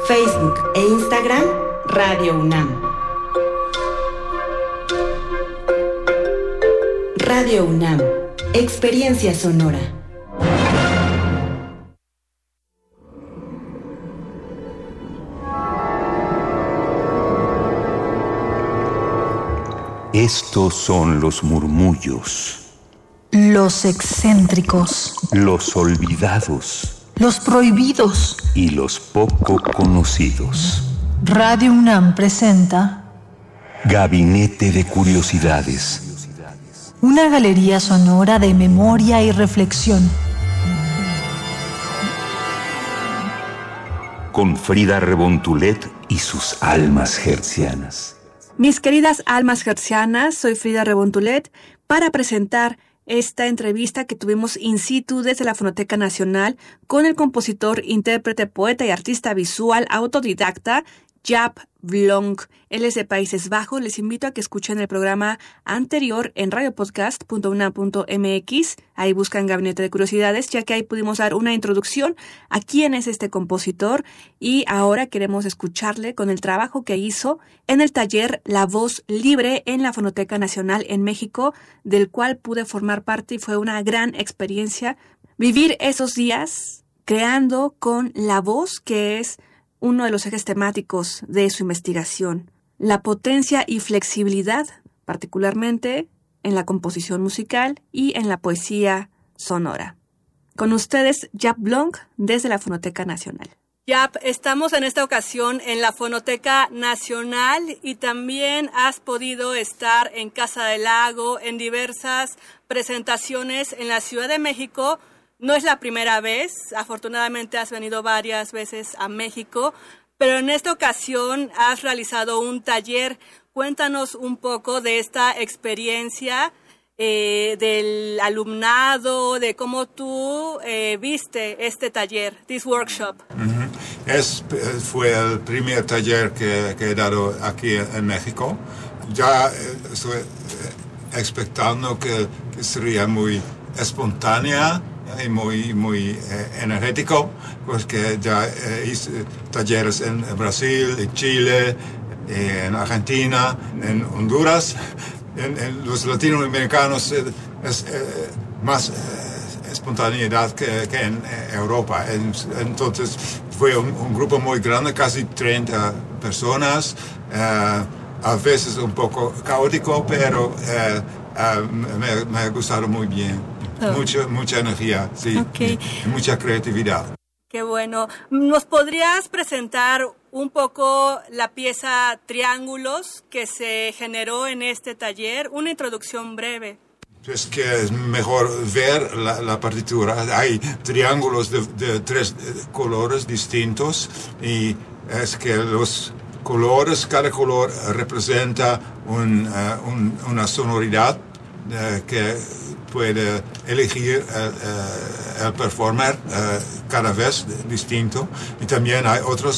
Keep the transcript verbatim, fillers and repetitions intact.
Facebook e Instagram, Radio UNAM. Radio UNAM, experiencia sonora. Estos son los murmullos. Los excéntricos. Los olvidados. Los prohibidos. Y los poco conocidos. Radio UNAM presenta Gabinete de Curiosidades. Una galería sonora de memoria y reflexión. Con Frida Rebontulet y sus almas hertzianas. Mis queridas almas hertzianas, soy Frida Rebontulet para presentar esta entrevista que tuvimos in situ desde la Fonoteca Nacional con el compositor, intérprete, poeta y artista visual autodidacta Jaap Blonk. Él es de Países Bajos. Les invito a que escuchen el programa anterior en radiopodcast punto unam punto m x. Ahí buscan Gabinete de Curiosidades, ya que ahí pudimos dar una introducción a quién es este compositor y ahora queremos escucharle con el trabajo que hizo en el taller La Voz Libre en la Fonoteca Nacional en México, del cual pude formar parte y fue una gran experiencia vivir esos días creando con la voz, que es uno de los ejes temáticos de su investigación, la potencia y flexibilidad, particularmente en la composición musical y en la poesía sonora. Con ustedes, Jaap Blonk, desde la Fonoteca Nacional. Jaap, estamos en esta ocasión en la Fonoteca Nacional y también has podido estar en Casa del Lago, en diversas presentaciones en la Ciudad de México. No es la primera vez, afortunadamente has venido varias veces a México, pero en esta ocasión has realizado un taller. Cuéntanos un poco de esta experiencia eh, del alumnado, de cómo tú eh, viste este taller, this workshop. Uh-huh. Es, fue el primer taller que, que he dado aquí en México. Ya estoy expectando que, que sería muy espontánea y muy, muy eh, energético, porque ya eh, hice talleres en Brasil, en Chile, eh, en Argentina, en Honduras. En, en los latinoamericanos eh, es eh, más eh, espontaneidad que, que en eh, Europa. En, entonces fue un, un grupo muy grande, casi treinta personas, eh, a veces un poco caótico, pero eh, eh, me, me ha gustado muy bien. Oh. Mucha, mucha energía, sí, okay. Y mucha creatividad. Qué bueno. ¿Nos podrías presentar un poco la pieza Triángulos que se generó en este taller? Una introducción breve. Es que es mejor ver la, la partitura. Hay triángulos de, de tres colores distintos y es que los colores, cada color representa un, uh, un, una sonoridad uh, que puede elegir el, el, el performer uh, cada vez distinto, y también hay otros